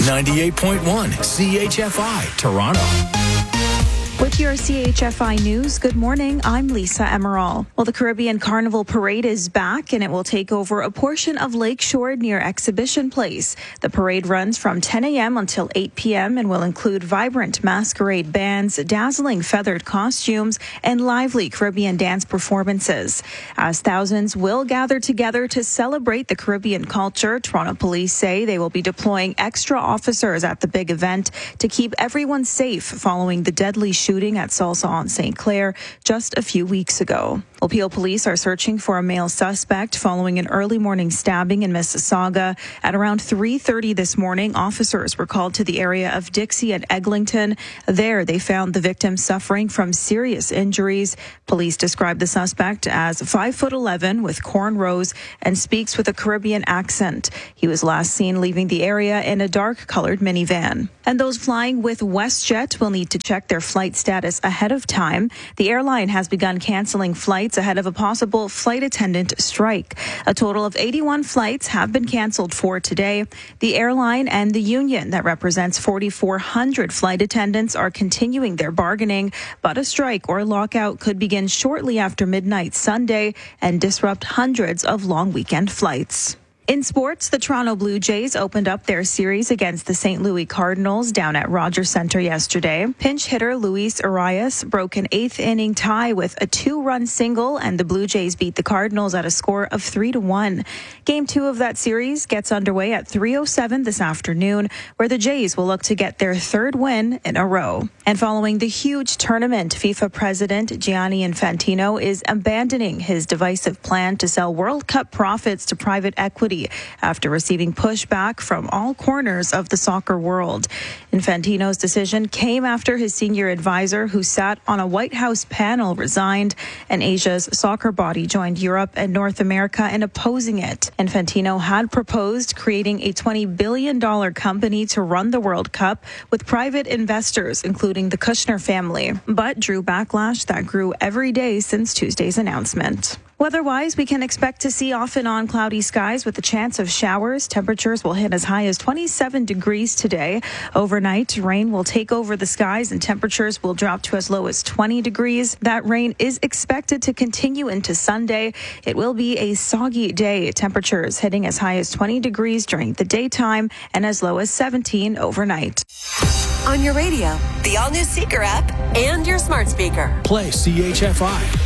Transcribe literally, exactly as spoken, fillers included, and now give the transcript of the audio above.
ninety-eight point one C H F I, Toronto. With your C H F I News, good morning. I'm Lisa Emerald. Well, the Caribbean Carnival Parade is back, and it will take over a portion of Lakeshore near Exhibition Place. The parade runs from ten a.m. until eight p.m. and will include vibrant masquerade bands, dazzling feathered costumes, and lively Caribbean dance performances. As thousands will gather together to celebrate the Caribbean culture, Toronto police say they will be deploying extra officers at the big event to keep everyone safe following the deadly shooting at Salsa on Saint Clair just a few weeks ago. Well, Peel police are searching for a male suspect following an early morning stabbing in Mississauga. At around three thirty this morning, officers were called to the area of Dixie and Eglinton. There, they found the victim suffering from serious injuries. Police described the suspect as five foot eleven with cornrows and speaks with a Caribbean accent. He was last seen leaving the area in a dark-colored minivan. And those flying with WestJet will need to check their flight status ahead of time. The airline has begun canceling flights ahead of a possible flight attendant strike. A total of eighty-one flights have been canceled for today. The airline and the union that represents four thousand four hundred flight attendants are continuing their bargaining, but a strike or lockout could begin shortly after midnight Sunday and disrupt hundreds of long weekend flights. In sports, the Toronto Blue Jays opened up their series against the Saint Louis Cardinals down at Rogers Centre yesterday. Pinch hitter Luis Arias broke an eighth inning tie with a two-run single, and the Blue Jays beat the Cardinals at a score of three to one. Game two of that series gets underway at three oh seven this afternoon, where the Jays will look to get their third win in a row. And following the huge tournament, FIFA President Gianni Infantino is abandoning his divisive plan to sell World Cup profits to private equity after receiving pushback from all corners of the soccer world. Infantino's decision came after his senior advisor, who sat on a White House panel, resigned, and Asia's soccer body joined Europe and North America in opposing it. Infantino had proposed creating a twenty billion dollars company to run the World Cup with private investors, including the Kushner family, but drew backlash that grew every day since Tuesday's announcement. Weather-wise, we can expect to see off and on cloudy skies with a chance of showers. Temperatures will hit as high as twenty-seven degrees today. Overnight, rain will take over the skies and temperatures will drop to as low as twenty degrees. That rain is expected to continue into Sunday. It will be a soggy day. Temperatures hitting as high as twenty degrees during the daytime and as low as seventeen overnight. On your radio, the all-new Seeker app, and your smart speaker. Play C H F I.